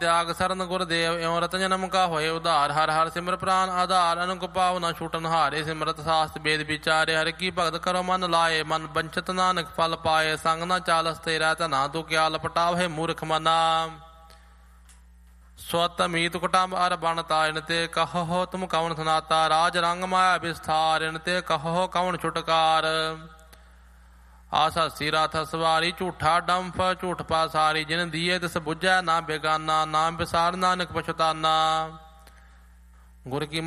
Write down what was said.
ਤਿਆਗ ਸਰਨ ਗੁਰਦੇਵ ਇਉ ਰਤ ਜਨਮ ਕਾ ਹੋਏ ਉਧਾਰ। ਹਰ ਹਰ ਸਿਮਰ ਪ੍ਰਾਨ ਆਧਾਰ ਅਨੁਕ ਪਾਉ ਨਾ ਛੂਟਨ ਹਾਰੇ। ਸਿਮਰਤ ਸਾਸਤ ਵੇਦ ਵਿਚਾਰੇ ਹਰਿ ਕੀ ਭਗਤ ਕਰੋ ਮਨ ਲਾਏ। ਮਨ ਬੰਚਤ ਨਾਨਕ ਫਲ ਪਾਏ ਸੰਗ ਨਾ ਚਾਲਸ ਤੇਰਾ ਧਨਾ ਤੂੰ ਕਿਆ ਲਪਟਾਵੇ ਮੂਰਖ ਮਨਾ। ਸਵਤ ਮੀਤ ਕੁਟੰਬ ਅਰ ਬਣ ਤਾਇਨ ਤੇ ਕਹੋ ਤੁਮ ਕਵਣ ਸੁਨਾਤਾ। ਰਾਜ ਰੰਗ ਮਾਇਆ ਵਿਸਥਾਰ ਇਨ ਤੇ ਕਹੋ ਕਵਣ ਛੁਟਕਾਰ। ਆਸਾ ਰਥ ਸਵਾਰੀ ਝੂਠਾ ਡੰਫ ਝੂਠ ਪਾਸਾਰੀ। ਜਿਨ ਦੀਏ ਤਿਸ ਬੁਝੈ ਨਾ ਬੇਗਾਨਾ ਨਾਮ ਵਿਸਾਰ ਨਾਨਕ ਪਛਤਾਨਾ। ਗੁਰ ਕੀ